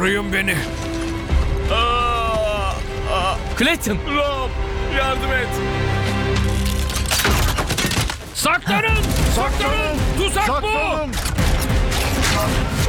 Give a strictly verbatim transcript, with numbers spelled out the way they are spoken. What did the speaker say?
Koruyun beni. Aa, aa, Clayton! Rob, yardım et. Saklanın! Saklanın! Tuzak bu! Saklanın!